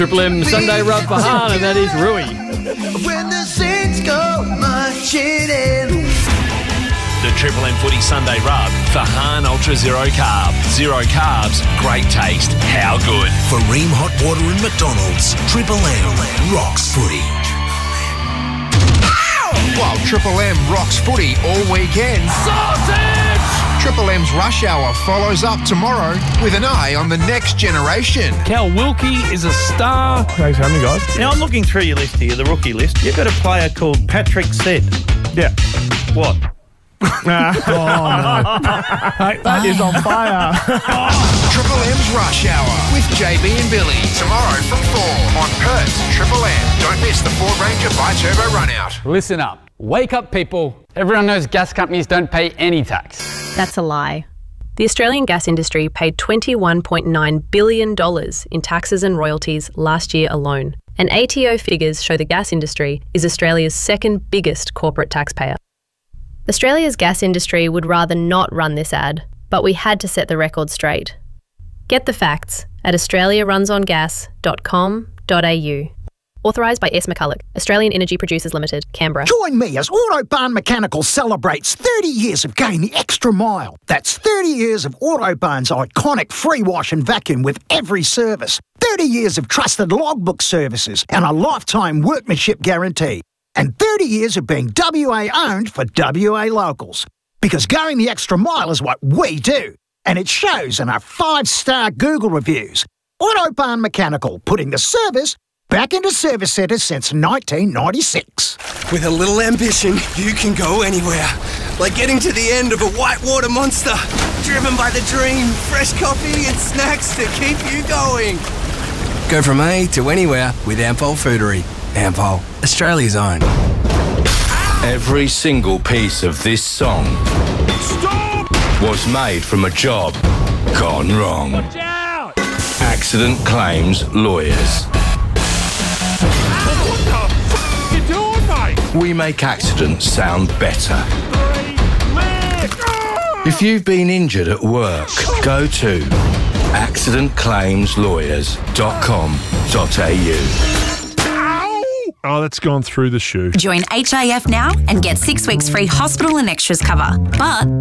Triple M Sunday rub for Han, and that is Rui. When the Saints go marching in. The Triple M Footy Sunday rub for Han Ultra Zero Carb. Zero carbs, great taste, how good. For Ream Hot Water and McDonald's, Triple M rocks footy. Well, Triple M rocks footy all weekend. Sausage! Triple M's Rush Hour follows up tomorrow with an eye on the next generation. Cal Wilkie is a star. Thanks for having me, guys. Now, I'm looking through your list here, the rookie list. You've got a player called Patrick Said. Yeah. What? Oh, no. Hey, that is on fire. Triple M's Rush Hour with JB and Billy. Tomorrow from 4 on Perth's Triple M. Don't miss the Ford Ranger Bi-Turbo Runout. Listen up. Wake up, people. Everyone knows gas companies don't pay any tax. That's a lie. The Australian gas industry paid $21.9 billion in taxes and royalties last year alone. And ATO figures show the gas industry is Australia's second biggest corporate taxpayer. Australia's gas industry would rather not run this ad, but we had to set the record straight. Get the facts at australiarunsongas.com.au. Authorised by S. McCulloch, Australian Energy Producers Limited, Canberra. Join me as Autobahn Mechanical celebrates 30 years of going the extra mile. That's 30 years of Autobahn's iconic free wash and vacuum with every service. 30 years of trusted logbook services and a lifetime workmanship guarantee. And 30 years of being WA owned for WA locals. Because going the extra mile is what we do. And it shows in our 5-star Google reviews. Autobahn Mechanical, putting the service back into service centres since 1996. With a little ambition, you can go anywhere. Like getting to the end of a whitewater monster. Driven by the dream, fresh coffee and snacks to keep you going. Go from A to anywhere with Ampol Foodery. Ampol, Australia's own. Every single piece of this song was made from a job gone wrong. Watch out! Accident Claims Lawyers. What the f*** you doing, mate? We make accidents sound better. If you've been injured at work, go to accidentclaimslawyers.com.au. Oh, that's gone through the shoe. Join HIF now and get 6 weeks free hospital and extras cover. But